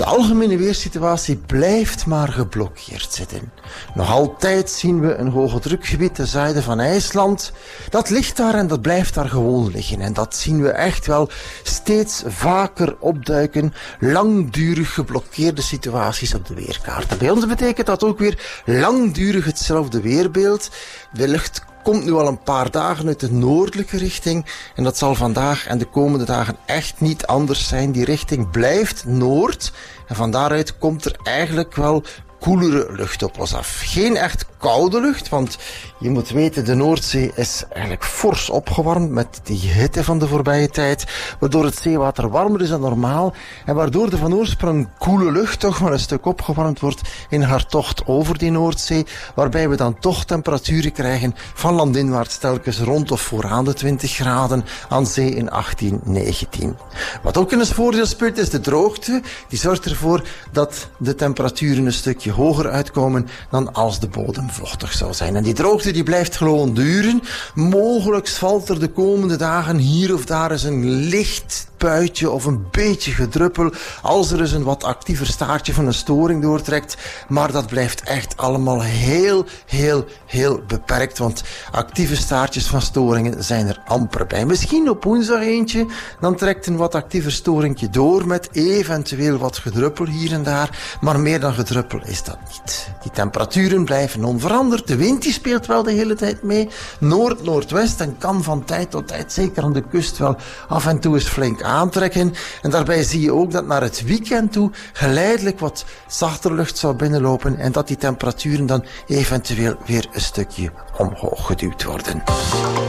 algemene weersituatie blijft maar geblokkeerd zitten. Nog altijd zien we een hoge drukgebied ten zuiden van IJsland. Dat ligt daar en dat blijft daar gewoon liggen. En dat zien we echt wel steeds vaker opduiken. Langdurig geblokkeerde situaties op de weerkaarten. Bij ons betekent dat ook weer langdurig hetzelfde weerbeeld. De lucht komt nu al een paar dagen uit de noordelijke richting en dat zal vandaag en de komende dagen echt niet anders zijn. Die richting blijft noord en van daaruit komt er eigenlijk wel koelere lucht op ons af. Geen echt koude lucht, want je moet weten, de Noordzee is eigenlijk fors opgewarmd met die hitte van de voorbije tijd, waardoor het zeewater warmer is dan normaal en waardoor de van oorsprong koele lucht toch wel een stuk opgewarmd wordt in haar tocht over die Noordzee, waarbij we dan toch temperaturen krijgen van landinwaarts telkens rond of vooraan de 20 graden, aan zee in 18, 19. Wat ook in het voordeel speelt is de droogte. Die zorgt ervoor dat de temperaturen een stukje hoger uitkomen dan als de bodem vochtig zou zijn. En die droogte die blijft gewoon duren. Mogelijk valt er de komende dagen hier of daar eens een licht puitje of een beetje gedruppel als er eens een wat actiever staartje van een storing doortrekt. Maar dat blijft echt allemaal heel beperkt, want actieve staartjes van storingen zijn er amper bij. Misschien op woensdag eentje, dan trekt een wat actiever storingje door met eventueel wat gedruppel hier en daar, maar meer dan gedruppel is dat niet. Die temperaturen blijven onveranderd. De wind die speelt wel de hele tijd mee. Noord-noordwest en kan van tijd tot tijd, zeker aan de kust, wel af en toe eens flink aantrekken. En daarbij zie je ook dat naar het weekend toe geleidelijk wat zachter lucht zou binnenlopen en dat die temperaturen dan eventueel weer een stukje omhoog geduwd worden.